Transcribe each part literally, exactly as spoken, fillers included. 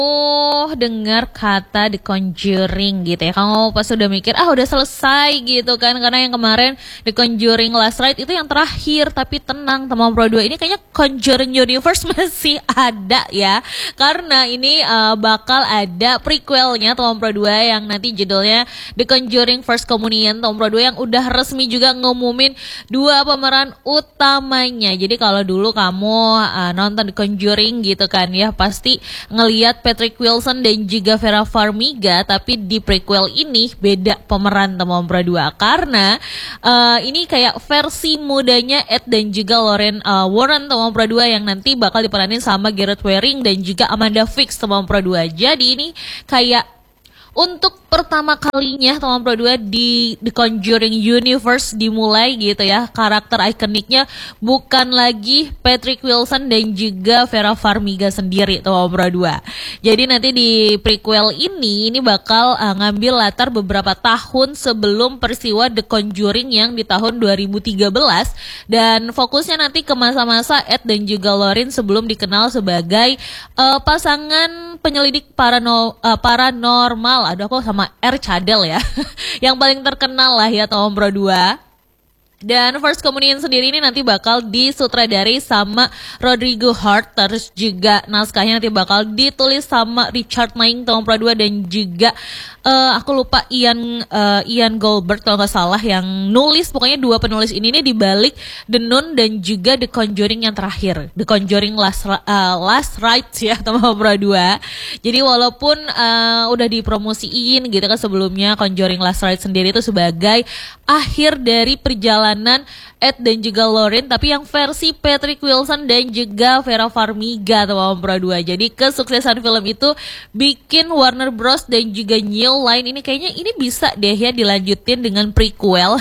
Oh, dengar kata The Conjuring gitu ya. Kamu pas udah mikir, ah udah selesai gitu kan. Karena yang kemarin The Conjuring Last Ride itu yang terakhir. Tapi tenang teman Pro dua, ini kayaknya Conjuring Universe masih ada ya. Karena ini uh, bakal ada prequelnya teman Pro dua yang nanti judulnya The Conjuring First Communion. Teman Pro dua yang udah resmi juga ngumumin dua pemeran utamanya. Jadi kalau dulu kamu uh, nonton The Conjuring gitu kan ya, pasti ngelihat Patrick Wilson dan juga Vera Farmiga, tapi di prequel ini beda pemeran teman Pro dua karena uh, ini kayak versi mudanya Ed dan juga Lauren uh, Warren teman Pro dua yang nanti bakal diperanin sama Gareth Waring dan juga Amanda Fix teman Pro dua. Jadi ini kayak untuk pertama kalinya teman Pro dua di The Conjuring Universe dimulai gitu ya. Karakter ikoniknya bukan lagi Patrick Wilson dan juga Vera Farmiga sendiri teman Pro dua. Jadi nanti di prequel ini ini bakal uh, ngambil latar beberapa tahun sebelum peristiwa The Conjuring yang di tahun dua ribu tiga belas, dan fokusnya nanti ke masa-masa Ed dan juga Lauren sebelum dikenal sebagai uh, pasangan penyelidik parano, uh, paranormal. Aduh, aku sama R Cadel ya. Yang paling terkenal lah ya teman Pro dua. Dan First Communion sendiri ini nanti bakal disutradari sama Rodrigo Hart, terus juga naskahnya nanti bakal ditulis sama Richard Maing teman Pro dua dan juga uh, aku lupa Ian uh, Ian Goldberg kalau nggak salah yang nulis. Pokoknya dua penulis ini nih dibalik The Nun dan juga The Conjuring yang terakhir, The Conjuring Last uh, Last Rites ya teman Pro dua. Jadi walaupun uh, udah dipromosiin gitu kan sebelumnya, Conjuring Last Rites sendiri itu sebagai akhir dari perjalanan Ed dan juga Lauren, tapi yang versi Patrick Wilson dan juga Vera Farmiga teman Pro dua. Jadi kesuksesan film itu bikin Warner Bros dan juga New Line ini kayaknya ini bisa deh ya dilanjutin dengan prequel.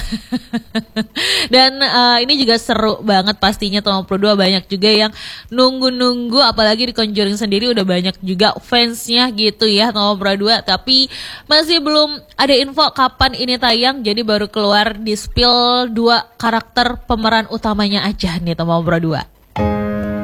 Dan uh, ini juga seru banget pastinya teman Pro dua, banyak juga yang nunggu-nunggu, apalagi di Conjuring sendiri udah banyak juga fansnya gitu ya teman Pro dua. Tapi masih belum ada info kapan ini tayang, jadi baru keluar di spill dua karakter pemeran utamanya aja nih teman Pro dua.